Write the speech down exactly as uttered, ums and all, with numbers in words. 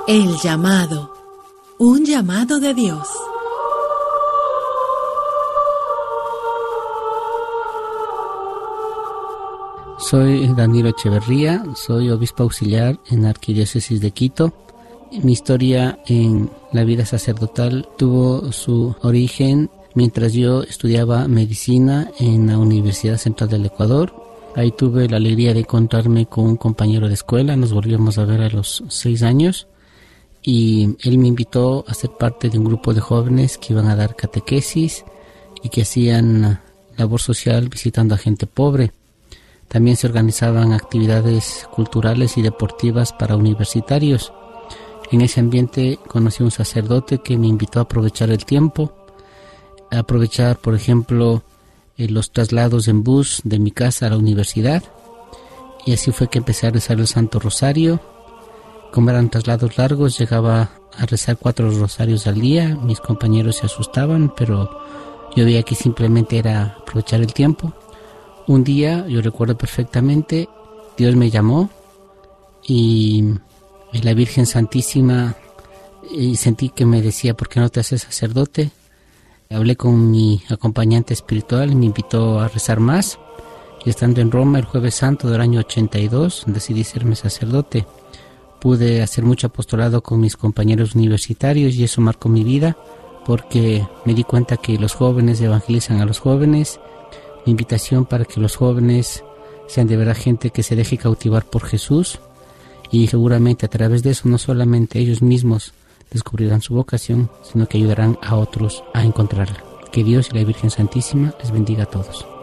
El llamado. Un llamado de Dios. Soy Danilo Echeverría, soy obispo auxiliar en la Arquidiócesis de Quito. Mi historia en la vida sacerdotal tuvo su origen mientras yo estudiaba medicina en la Universidad Central del Ecuador. Ahí tuve la alegría de encontrarme con un compañero de escuela, nos volvíamos a ver a los seis años y él me invitó a ser parte de un grupo de jóvenes que iban a dar catequesis y que hacían labor social visitando a gente pobre. También se organizaban actividades culturales y deportivas para universitarios. En ese ambiente conocí a un sacerdote que me invitó a aprovechar el tiempo, a aprovechar, por ejemplo, eh, los traslados en bus de mi casa a la universidad. Y así fue que empecé a rezar el Santo Rosario. Como eran traslados largos, llegaba a rezar cuatro rosarios al día. Mis compañeros se asustaban, pero yo veía que simplemente era aprovechar el tiempo. Un día, yo recuerdo perfectamente, Dios me llamó y la Virgen Santísima, y sentí que me decía, ¿por qué no te haces sacerdote? Hablé con mi acompañante espiritual y me invitó a rezar más. Y estando en Roma el Jueves Santo del año ochenta y dos, decidí serme sacerdote. Pude hacer mucho apostolado con mis compañeros universitarios y eso marcó mi vida porque me di cuenta que los jóvenes evangelizan a los jóvenes. Mi invitación para que los jóvenes sean de verdad gente que se deje cautivar por Jesús y seguramente a través de eso no solamente ellos mismos descubrirán su vocación, sino que ayudarán a otros a encontrarla. Que Dios y la Virgen Santísima les bendiga a todos.